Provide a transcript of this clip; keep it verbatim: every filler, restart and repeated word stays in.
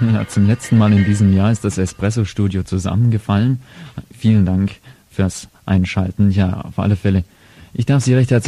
Ja, zum letzten Mal in diesem Jahr ist das Espresso-Studio zusammengefallen. Vielen Dank fürs Einschalten. Ja, auf alle Fälle. Ich darf Sie recht herzlich